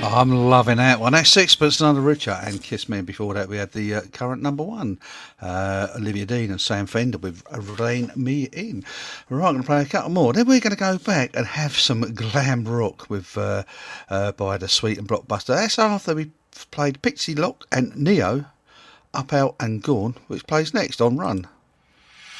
I'm loving that one. That's Sixpence None the Richer and Kiss Me. And before that, we had the current number one, Olivia Dean and Sam Fender with Rein Me In. Right, I'm going to play a couple more. Then we're going to go back and have some glam rock with by the Sweet and Blockbuster. That's after we played Pixie Lock and Neo, Up, Out and Gone, which plays next on Run.